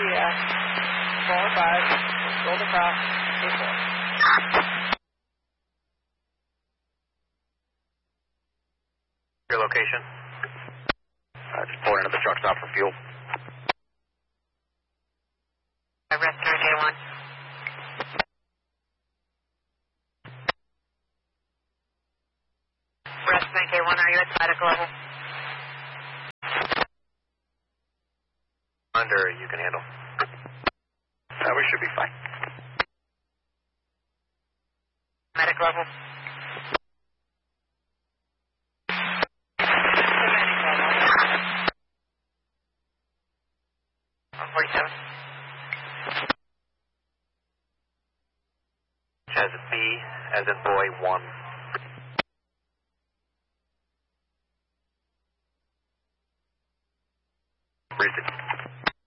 RCS, 4-5, rolled across, A4. Your location? Just pulling into the truck stop for fuel. Rest K1. Rest K1, are you at static level? Under, you can handle. We should be fine. Medic level. As B, as in boy, 1. Briefing.